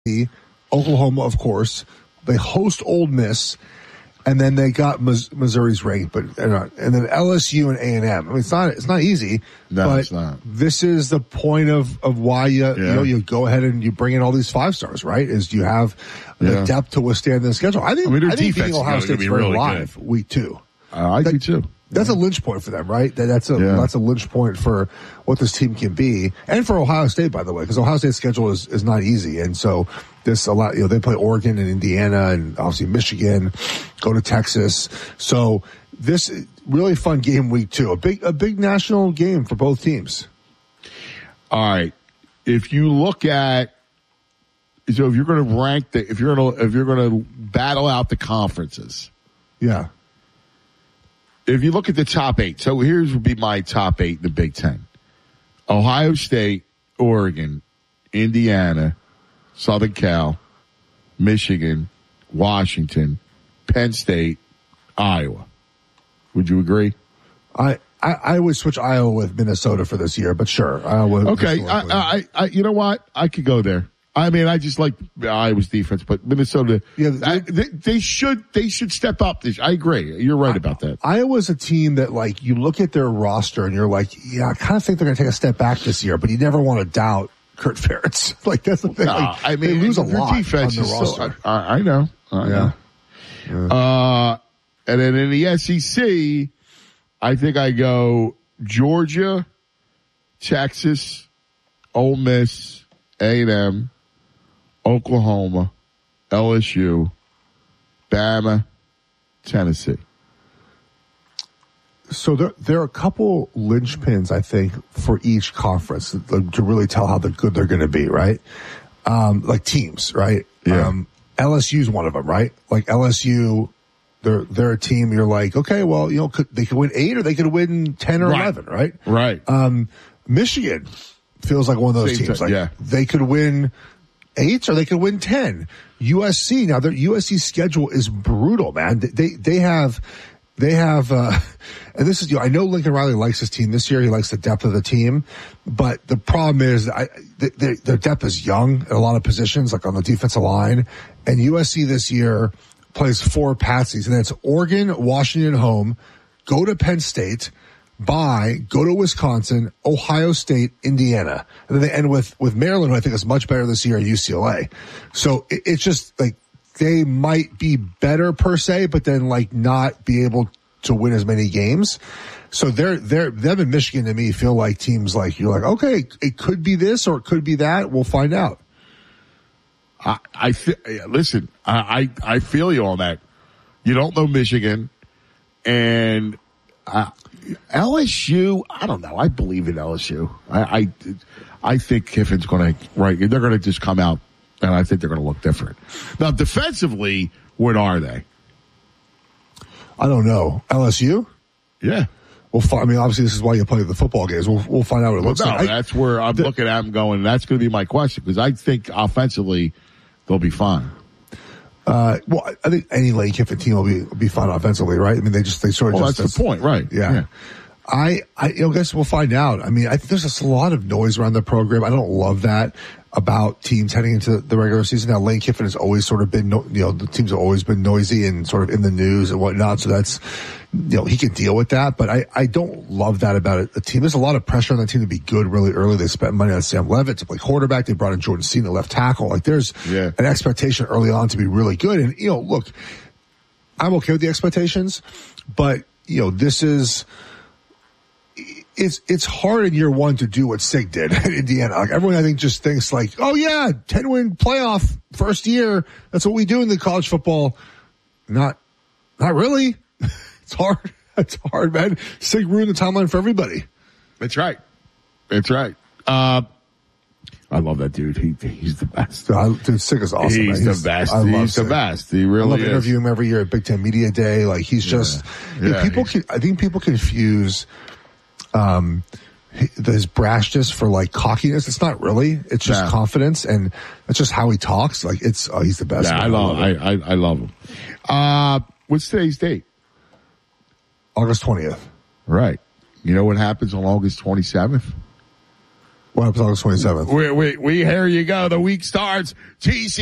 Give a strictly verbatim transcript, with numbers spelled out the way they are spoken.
Oklahoma, of course. They host Ole Miss, and then they got Missouri's ranked, but and then L S U and A and M. I mean, it's not it's not easy, no, but it's not. This is the point of of why you yeah. you know you go ahead and you bring in all these five stars, right? Is you have the yeah. depth to withstand the schedule. I think I, mean, I think beating Ohio State's very really alive good. Week two. Uh, I that, do too. That's a lynch point for them, right? That, that's a yeah. that's a lynch point for what this team can be, and for Ohio State, by the way, because Ohio State's schedule is, is not easy, and so this a lot. You know, they play Oregon and Indiana, and obviously Michigan, go to Texas. So this really fun game week two, a big a big national game for both teams. All right, if you look at so if you're going to rank the if you're going to if you're going to battle out the conferences, yeah. If you look at the top eight, so here's would be my top eight in the Big Ten. Ohio State, Oregon, Indiana, Southern Cal, Michigan, Washington, Penn State, Iowa. Would you agree? I, I, I would switch Iowa with Minnesota for this year, but sure. Iowa. Okay, I, I, I, you know what? I could go there. I mean, I just like Iowa's defense, but Minnesota, yeah, I, they, they should they should step up. This, I agree. You're right I, about that. Iowa's a team that, like, you look at their roster and you're like, yeah, I kind of think they're going to take a step back this year, but you never want to doubt Kurt Ferentz. Like, that's the thing. No, like, I mean, they lose a their lot defense on the roster. So, I, I know. I yeah. know. Yeah. Uh, and then in the S E C, I think I go Georgia, Texas, Ole Miss, A and M, Oklahoma, L S U, Bama, Tennessee. So there, there are a couple linchpins, I think, for each conference to, to really tell how the good they're going to be, right? Um, like teams, right? Yeah. Um, L S U is one of them, right? Like L S U, they're they're a team. You're like, okay, well, you know, could, they could win eight or they could win ten or right. eleven, right? Right. Um, Michigan feels like one of those Same teams. time, like yeah. they could win eight or they could win ten. U S C, now their U S C schedule is brutal, man. They, they have, they have, uh, and this is, you know, I know Lincoln Riley likes his team this year. He likes the depth of the team, but the problem is I, they, their depth is young at a lot of positions, like on the defensive line. And U S C this year plays four patsies, and that's Oregon, Washington home, go to Penn State, bye, go to Wisconsin, Ohio State, Indiana. And then they end with, with Maryland, who I think is much better this year, and U C L A. So it, it's just like they might be better per se, but then like not be able to win as many games. So they're, they're, them and Michigan to me feel like teams like, you're like, okay, it could be this or it could be that. We'll find out. I, I th- listen, I, I, I feel you on that. You don't know Michigan, and uh, L S U, I don't know. I believe in L S U. I, I, I think Kiffin's going to, right, they're going to just come out, and I think they're going to look different. Now, defensively, what are they? I don't know. L S U? Yeah. We'll find, I mean, obviously, this is why you play the football games. We'll, we'll find out what it looks well, no, like. That's where I'm the, looking at them going, that's going to be my question, because I think offensively, they'll be fine. Uh, well, I think any Lane Kiffin team will be will be fine offensively, right? I mean, they just they sort of. Well, just, that's the point, right? Yeah. yeah. I I you know, guess we'll find out. I mean, I think there's just a lot of noise around the program. I don't love that about teams heading into the regular season. Now, Lane Kiffin has always sort of been, you know, the teams have always been noisy and sort of in the news and whatnot. So that's, you know, he can deal with that. But I, I don't love that about it. The team, there's a lot of pressure on the team to be good really early. They spent money on Sam Levitt to play quarterback. They brought in Jordan Cena, left tackle. Like there's yeah. an expectation early on to be really good. And, you know, look, I'm okay with the expectations, but, you know, this is, It's it's hard in year one to do what Sig did at Indiana. Like everyone, I think, just thinks like, oh yeah, ten win playoff first year. That's what we do in the college football. Not, not really. It's hard. It's hard, man. Sig ruined the timeline for everybody. That's right. That's right. Uh, I love that dude. He he's the best. Dude, Sig is awesome. He's, he's the best. I love he's Sig. the best. He really I love is. interview him every year at Big Ten Media Day. Like he's just yeah. You know, Yeah, people. Can, I think people confuse. Um, his brashness for like cockiness. It's not really. It's just yeah. confidence, and that's just how he talks. Like it's, oh, he's the best. Yeah, I love, I, I, I love him. Uh, what's today's date? August twentieth. Right. You know what happens on August twenty-seventh? What What happens August twenty-seventh? We, we, we, here you go. The week starts. T C